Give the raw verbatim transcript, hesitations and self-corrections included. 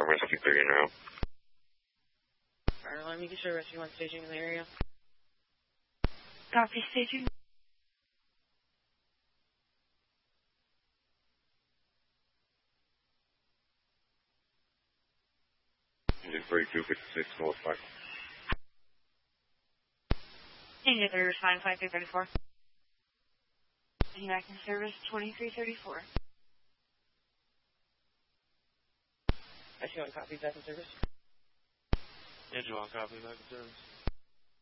four, Rescue three in route. Fire alarm, you can show Rescue one staging in the area. Copy, staging. thirty-two fifty-six, North Park. India three, respond five three three four. Heading back in service, twenty-three thirty-four. Rescue one, copy, back in service. Angel one, copy, back in service.